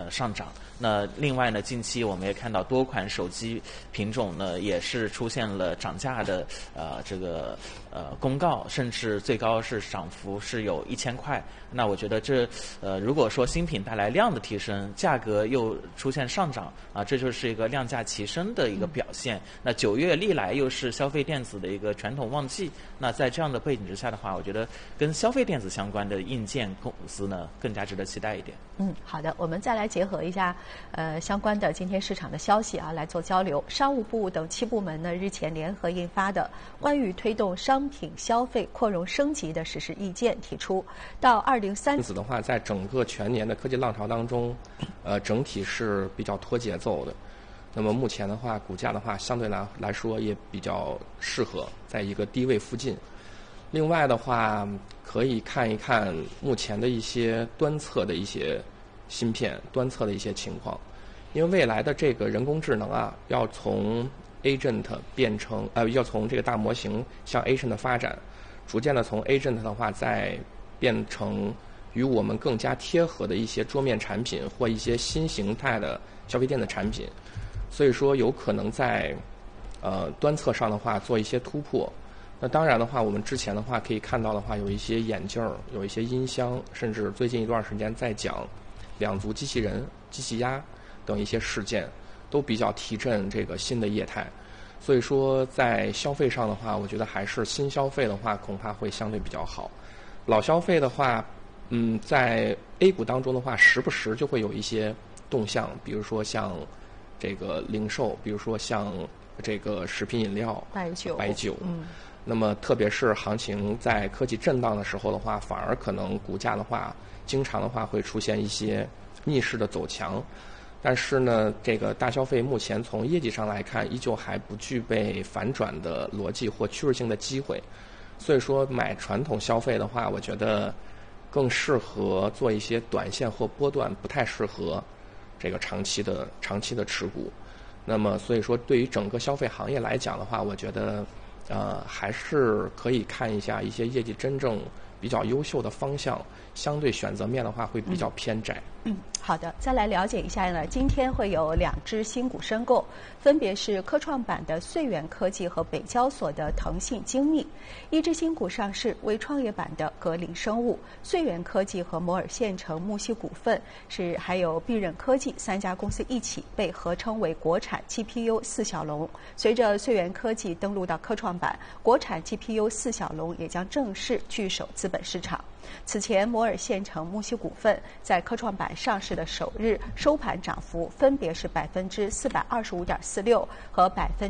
上涨。那另外呢，近期我们也看到多款手机品种呢也是出现了涨价的公告，甚至最高是涨幅是有1000块。那我觉得如果说新品带来量的提升，价格又出现上涨啊，这就是一个量价齐升的一个表现。那9月历来又是消费电子的一个传统旺季，那在这样的背景之下的话，我觉得跟消费电子相关的硬件公司呢更加值得期待一点。 好的，我们再来结合一下相关的今天市场的消息啊来做交流。商务部等7部门呢日前联合印发的关于推动商品消费扩容升级的实施意见，提出到2030 的话，在整个全年的科技浪潮当中，整体是比较拖节奏的。那么目前的话，股价的话相对来说也比较适合在一个低位附近。另外的话，可以看一看目前的一些端侧的一些芯片、端侧的一些情况，因为未来的这个人工智能啊，要从 agent 变成要从这个大模型向 agent 发展，逐渐的从 agent 的话再变成与我们更加贴合的一些桌面产品或一些新形态的消费电子产品，所以说有可能在端侧上的话做一些突破。那当然的话，我们之前的话可以看到的话，有一些眼镜，有一些音箱，甚至最近一段时间在讲两足机器人、机器鸭等一些事件，都比较提振这个新的业态。所以说，在消费上的话，我觉得还是新消费的话，恐怕会相对比较好。老消费的话，在 A 股当中的话，时不时就会有一些动向，比如说像这个零售，比如说像这个食品饮料、白酒。那么特别是行情在科技震荡的时候的话，反而可能股价的话，经常的话会出现一些逆势的走强。但是呢，这个大消费目前从业绩上来看，依旧还不具备反转的逻辑或趋势性的机会。所以说，买传统消费的话，我觉得更适合做一些短线或波段，不太适合这个长期的持股。那么，所以说对于整个消费行业来讲的话，我觉得还是可以看一下一些业绩真正比较优秀的方向，相对选择面的话会比较偏窄。 好的，再来了解一下呢，今天会有2只新股申购，分别是科创板的穗源科技和北交所的腾讯精密。1只新股上市为创业板的格林生物、穗源科技和摩尔县城木犀股份，还有必任科技3家公司一起被合称为国产 GPU 4小龙。随着穗源科技登陆到科创板，国产 GPU 4小龙也将正式聚首资本市场。此前，摩尔县城木犀股份在科创板上市的首日收盘涨幅分别是425.46%和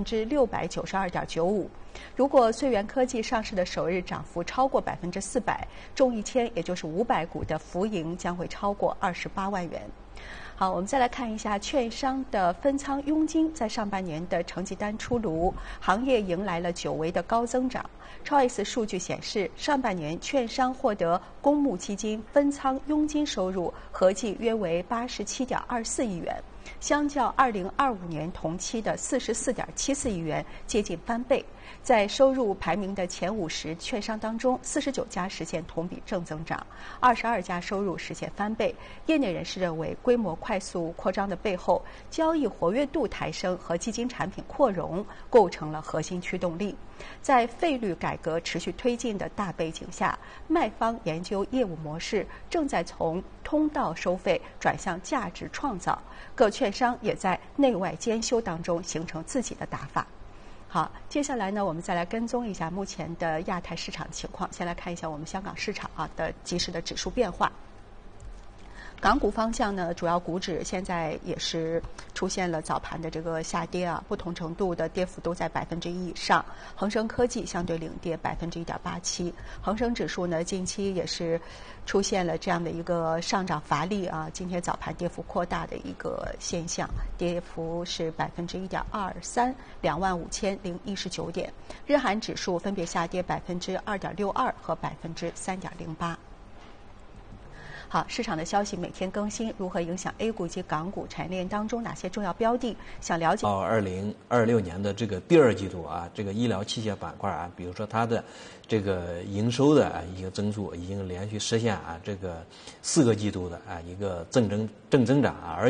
692.95%。如果穗源科技上市的首日涨幅超过400%，中1000也就是500股的浮盈将会超过28万元。好，我们再来看一下券商的分仓佣金在上半年的成绩单出炉，行业迎来了久违的高增长。超 X 数据显示，上半年券商获得公募基金分仓佣金收入合计约为87.24亿元，相较2025年同期的44.74亿元，接近翻倍。在收入排名的前50券商当中，49家实现同比正增长，22家收入实现翻倍。业内人士认为，规模快速扩张的背后，交易活跃度抬升和基金产品扩容构成了核心驱动力。在费率改革持续推进的大背景下，卖方研究业务模式，正在从通道收费转向价值创造。各券商也在内外兼修当中形成自己的打法。好，接下来呢，我们再来跟踪一下目前的亚太市场情况。先来看一下我们香港市场的即时的指数变化。港股方向呢，主要股指现在也是出现了早盘的这个下跌不同程度的跌幅都在1%以上。恒生科技相对领跌1.87%，恒生指数呢近期也是出现了这样的一个上涨乏力今天早盘跌幅扩大的一个现象，跌幅是1.23%， 25,019点。日韩指数分别下跌2.62%和3.08%。好，市场的消息每天更新，如何影响 A 股以及港股产业链当中哪些重要标的？想了解到2026年的这个第2季度这个医疗器械板块比如说它的这个营收的一个增速已经连续实现这个4个季度的一个正增长